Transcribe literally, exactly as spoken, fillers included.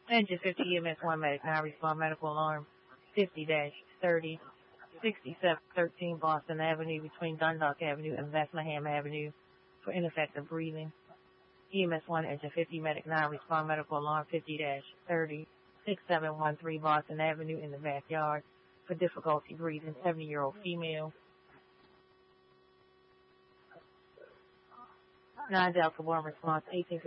Engine fifty E M S one medic nine respond medical alarm fifty thirty sixty-seven thirteen Boston Avenue between Dundalk Avenue and Bethlehem Avenue for ineffective breathing. E M S one engine fifty medic nine respond medical alarm fifty thirty sixty-seven thirteen Boston Avenue in the backyard for difficulty breathing seventy year old female. nine Delta one response eighteen